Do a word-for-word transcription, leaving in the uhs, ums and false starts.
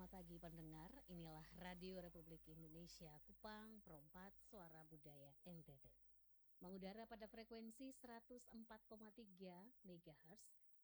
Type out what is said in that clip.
selamat pagi pendengar. Inilah Radio Republik Indonesia Kupang, Perompat, Suara Budaya N T T. Mengudara pada frekuensi seratus empat koma tiga megahertz